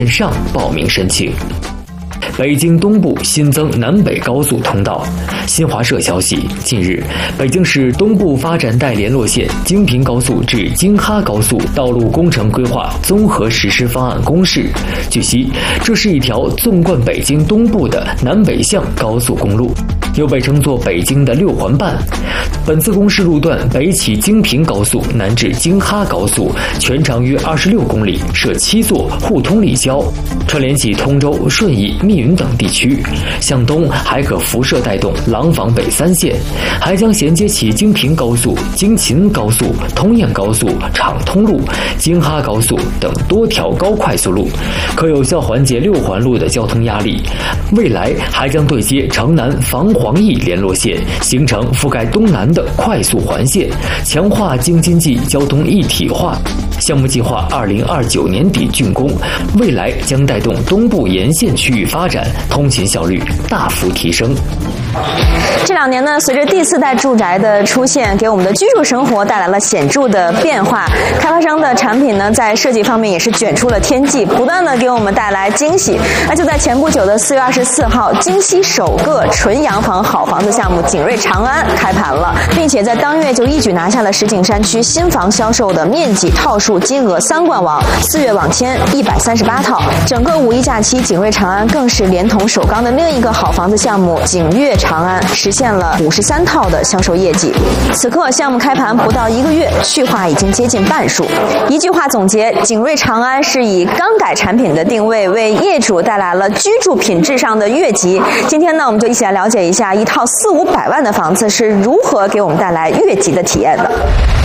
上报名申请。北京东部新增南北高速通道。新华社消息，近日，北京市东部发展带联络线京平高速至京哈高速道路工程规划综合实施方案公示。据悉，这是一条纵贯北京东部的南北向高速公路，又被称作北京的六环半。本次公示路段北起京平高速，南至京哈高速，全长约26公里，设7座，互通立交，串联起通州、顺义、密云等地区。向东还可辐射带动廊坊北3线，还将衔接起京平高速、京秦高速、通燕高速、畅通路、京哈高速等多条高快速路，可有效缓解6环路的交通压力。未来还将对接城南防黄驿联络线，形成覆盖东南的快速环线，强化京津冀交通一体化。项目计划2029年底竣工，未来将带动东部沿线区域发展，通勤效率大幅提升。 这2年呢，随着第4代住宅的出现，给我们的居住生活带来了显著的变化。开发商的产品呢，在设计方面也是卷出了天际，不断的给我们带来惊喜。那就在前不久的4月24号，京西首个纯洋房好房子项目景瑞长安开盘了，并且在当月就一举拿下了石景山区新房销售的面积、套数、金额3冠王，4月网签138套。整个5一假期，景瑞长安更是连同首钢的另一个好房子项目景悦长安实现了53套的销售业绩。此刻项目开盘不到1个月，去化已经接近半数。一句话总结，景瑞长安是以钢改产品的定位，为业主带来了居住品质上的跃级。今天呢，我们就一起来了解一下一套400-500万的房子是如何给我们带来跃级的体验的。